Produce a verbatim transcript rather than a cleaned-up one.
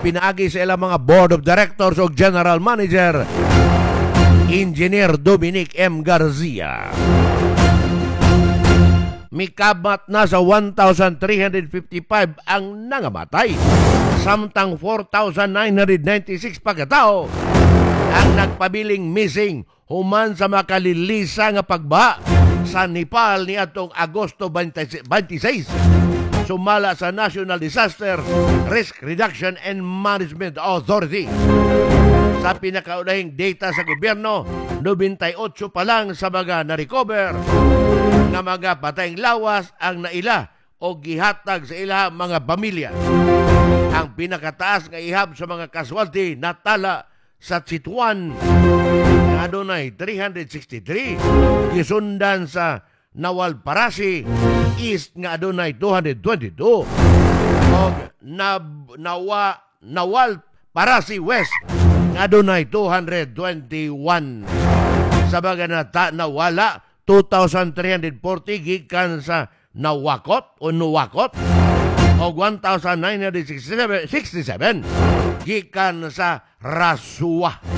pinaagi sa ilang mga board of directors o general manager, Engineer Dominic M. Garcia. Mikabat na sa one thousand three hundred fifty-five ang nangamatay, samtang four thousand nine hundred ninety-six pagkatao ang nagpabiling missing human sa makalilisa nga pagbaha sa Nepal ni atong Agosto twenty-six. Sumala sa National Disaster Risk Reduction and Management Authority. Sa pinakaunahing data sa gobyerno, ninety-eight pa lang sa mga na-recover nga mga patayng lawas ang naila o gihatag sa ilang mga pamilya. Ang pinakataas nga ihab sa mga casualty natala sa Chitwan nga adunay three hundred sixty-three, gisundan sa Nawal Parasi East nga adunay two hundred twenty-two o Nab, Nawa, Nawal Parasi West nga adunay two hundred twenty-one. Sa baga na ta, nawala two thousand three hundred forty gikan sa Nawakot o Nuwakot o one thousand nine hundred sixty-seven gikan sa Rasuwa.